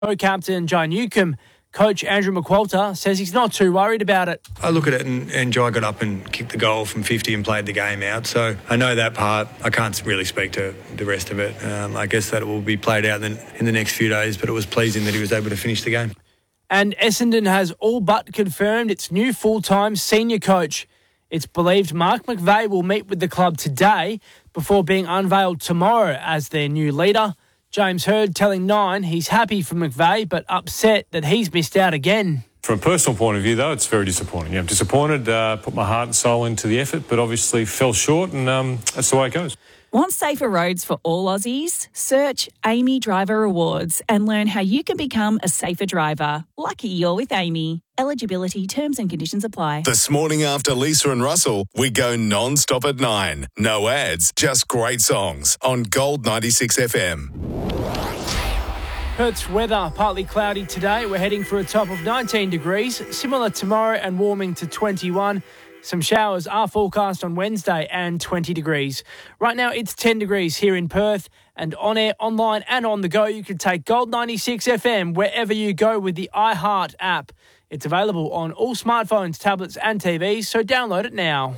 Co-captain Jai Newcomb. Coach Andrew McQualter says he's not too worried about it. I look at it and Jai got up and kicked the goal from 50 and played the game out. So I know that part. I can't really speak to the rest of it. I guess that will be played out in the next few days, but it was pleasing that he was able to finish the game. And Essendon has all but confirmed its new full-time senior coach. It's believed Mark McVeigh will meet with the club today before being unveiled tomorrow as their new leader. James Hird telling Nine he's happy for McVeigh but upset that he's missed out again. From a personal point of view, though, it's very disappointing. I'm disappointed, put my heart and soul into the effort, but obviously fell short, and that's the way it goes. Want safer roads for all Aussies? Search Amy Driver Awards and learn how you can become a safer driver. Lucky you're with Amy. Eligibility, terms and conditions apply. This morning after Lisa and Russell, we go non-stop at 9. No ads, just great songs on Gold 96 FM. Perth's weather, partly cloudy today. We're heading for a top of 19 degrees, similar tomorrow and warming to 21. Some showers are forecast on Wednesday and 20 degrees. Right now it's 10 degrees here in Perth, and on air, online and on the go, you can take Gold 96 FM wherever you go with the iHeart app. It's available on all smartphones, tablets and TVs, so download it now.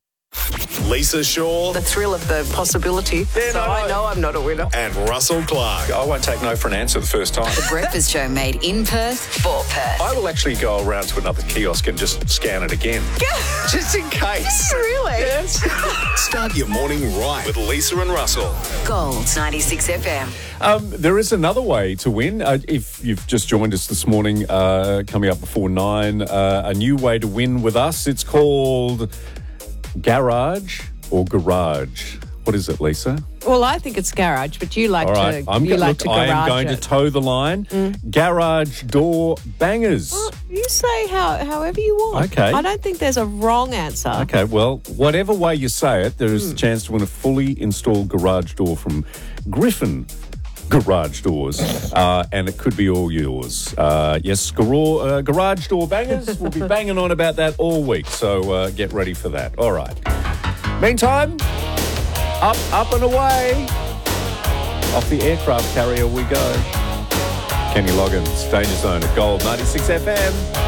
Lisa Shaw. The thrill of the possibility. I know I'm not a winner. And Russell Clark. I won't take no for an answer the first time. The Breakfast Show made in Perth for Perth. I will actually go around to another kiosk and just scan it again. Just in case. Really? Yes. Start your morning right with Lisa and Russell. Gold 96 FM. There is another way to win. If you've just joined us this morning, coming up before 9, a new way to win with us. It's called Garage or Garage. What is it, Lisa? Well, I think it's garage, but you like to I am going to toe the line. Garage door bangers. Well, you say however you want. Okay. I don't think there's a wrong answer. Okay, well, whatever way you say it, there is a chance to win a fully installed garage door from Griffin Garage Doors, and it could be all yours. Yes, garage door bangers. We'll be banging on about that all week, so get ready for that. All right. Meantime, up and away. Off the aircraft carrier we go. Kenny Loggins, Danger Zone at Gold 96 FM.